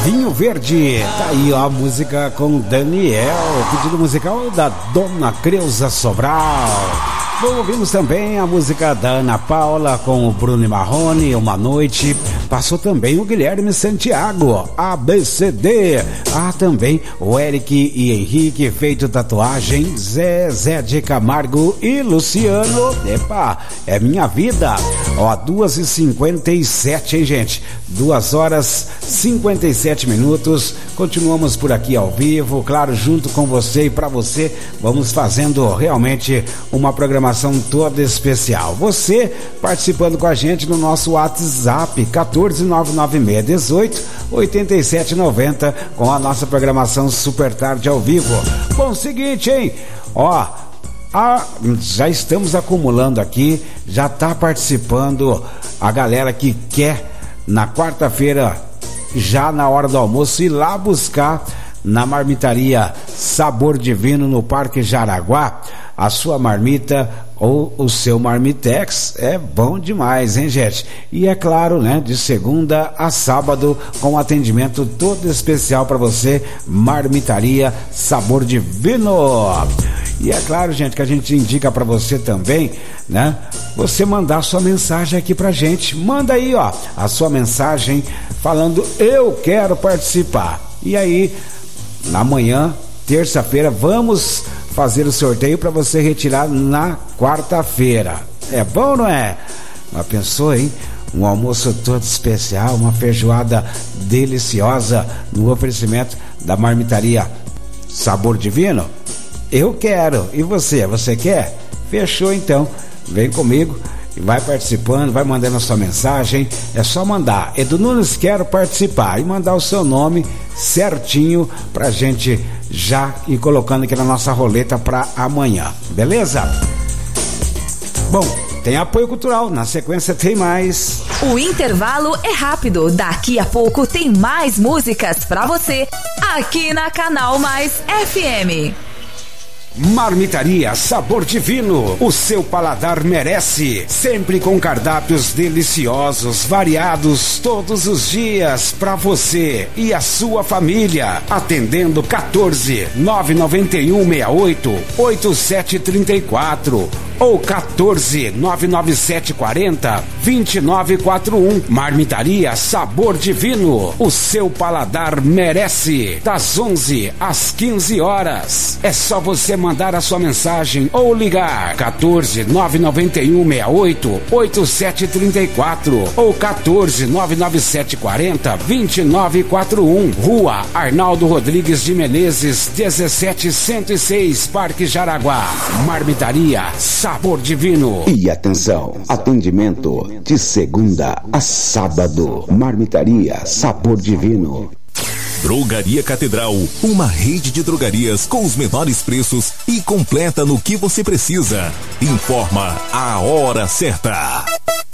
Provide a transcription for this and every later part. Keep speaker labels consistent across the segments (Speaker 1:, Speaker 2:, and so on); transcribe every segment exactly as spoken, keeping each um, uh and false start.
Speaker 1: Vinho Verde, tá aí ó, a música com Daniel, pedido musical da Dona Creuza Sobral. Bom, ouvimos também a música da Ana Paula com o Bruno Marrone, Uma Noite. Passou também o Guilherme Santiago, A B C D. Ah, também o Eric e Henrique, Feito Tatuagem, Zezé de Camargo e Luciano. Epa, é minha vida. Ó, duas e cinquenta e sete, hein, gente? Duas horas cinquenta e sete minutos. Continuamos por aqui ao vivo, claro, junto com você e para você. Vamos fazendo realmente uma programação toda especial. Você participando com a gente no nosso WhatsApp quatorze nove nove seis um oito oito sete nove zero com a nossa programação Super Tarde ao vivo. Bom, seguinte, hein? Ó, a, já estamos acumulando aqui, já tá participando a galera que quer na quarta-feira, já na hora do almoço, ir lá buscar na Marmitaria Sabor Divino no Parque Jaraguá a sua marmita ou o seu marmitex. É bom demais, hein, gente? E é claro, né, de segunda a sábado com atendimento todo especial para você, Marmitaria Sabor Divino. E é claro, gente, que a gente indica para você também, né, você mandar sua mensagem aqui pra gente. Manda aí, ó, a sua mensagem falando eu quero participar. E aí, na manhã, terça-feira, vamos fazer o sorteio para você retirar na quarta-feira. É bom, não é? Mas pensou, hein? Um almoço todo especial, uma feijoada deliciosa no oferecimento da Marmitaria Sabor Divino? Eu quero. E você? Você quer? Fechou, então. Vem comigo e vai participando, vai mandando a sua mensagem. É só mandar Edu Nunes, quero participar, e mandar o seu nome certinho pra gente já ir colocando aqui na nossa roleta pra amanhã, beleza? Bom, tem apoio cultural, na sequência tem mais.
Speaker 2: O intervalo é rápido, daqui a pouco tem mais músicas pra você aqui na Canal Mais F M.
Speaker 1: Marmitaria Sabor Divino, o seu paladar merece, sempre com cardápios deliciosos, variados todos os dias para você e a sua família, atendendo quatorze nove nove um seis oito oito sete três quatro ou quatorze nove nove sete quatro zero dois nove quatro um. Marmitaria Sabor Divino, o seu paladar merece, das onze às quinze horas. É só você mandar a sua mensagem ou ligar quatorze nove nove um seis oito oito sete três quatro ou quatorze nove nove sete quatro zero dois nove quatro um. Rua Arnaldo Rodrigues de Menezes, dezessete cento e seis, Parque Jaraguá. Marmitaria Sabor Divino.
Speaker 3: E atenção, atendimento de segunda a sábado. Marmitaria Sabor Divino.
Speaker 4: Drogaria Catedral, uma rede de drogarias com os menores preços e completa no que você precisa. Informa a hora certa.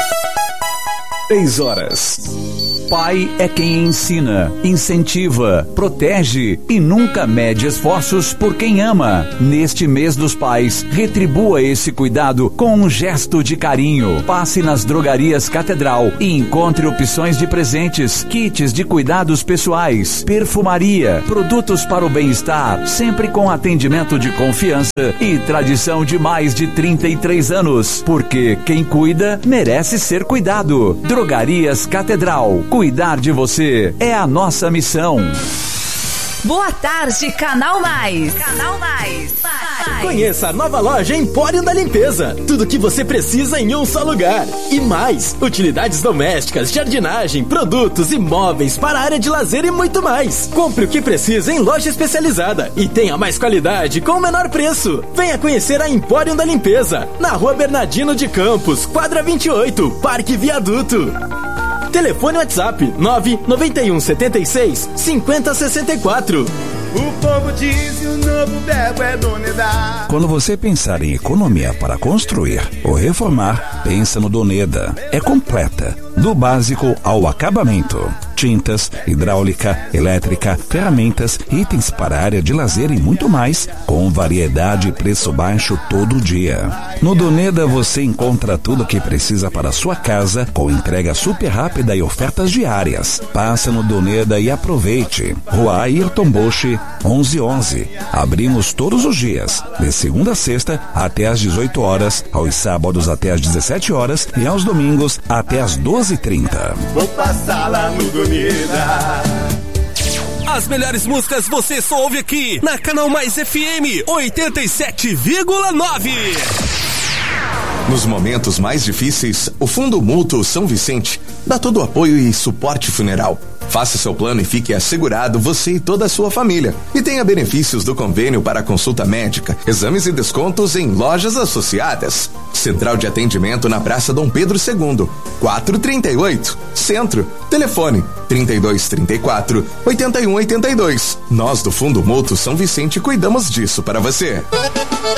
Speaker 5: Três horas. Pai é quem ensina, incentiva, protege e nunca mede esforços por quem ama. Neste mês dos pais, retribua esse cuidado com um gesto de carinho. Passe nas drogarias Catedral e encontre opções de presentes, kits de cuidados pessoais, perfumaria, produtos para o bem-estar, sempre com atendimento de confiança e tradição de mais de trinta e três anos. Porque quem cuida merece ser cuidado. Drogarias Catedral. Cuidar de você é a nossa missão.
Speaker 2: Boa tarde, Canal Mais. Canal Mais. Mais.
Speaker 6: Conheça a nova loja Empório da Limpeza. Tudo que você precisa em um só lugar. E mais, utilidades domésticas, jardinagem, produtos e móveis para a área de lazer e muito mais. Compre o que precisa em loja especializada e tenha mais qualidade com o menor preço. Venha conhecer a Empório da Limpeza, na Rua Bernardino de Campos, quadra vinte e oito, Parque Viaduto. Telefone WhatsApp nove nove um sete seis cinco zero seis quatro.
Speaker 7: O povo diz e o novo verbo é Doneda.
Speaker 8: Quando você pensar em economia para construir ou reformar, pensa no Doneda. É completa, do básico ao acabamento. tintas, hidráulica, elétrica, ferramentas, itens para a área de lazer e muito mais, com variedade e preço baixo todo dia. No Doneda você encontra tudo o que precisa para a sua casa, com entrega super rápida e ofertas diárias. Passa no Doneda e aproveite. Rua Ayrton Bosch, onze onze. Abrimos todos os dias, de segunda a sexta até às dezoito horas, aos sábados até às dezessete horas e aos domingos até às doze e trinta.
Speaker 7: Vou passar lá no Doneda.
Speaker 9: As melhores músicas você só ouve aqui na Canal Mais F M oitenta e sete vírgula nove.
Speaker 10: Nos momentos mais difíceis, o Fundo Mútuo São Vicente dá todo o apoio e suporte funeral. Faça seu plano e fique assegurado você e toda a sua família. E tenha benefícios do convênio para consulta médica, exames e descontos em lojas associadas. Central de atendimento na Praça Dom Pedro segundo, quatrocentos e trinta e oito, Centro. Telefone trinta e dois, trinta e quatro, oitenta e um, oitenta e dois. Nós do Fundo Mútuo São Vicente cuidamos disso para você.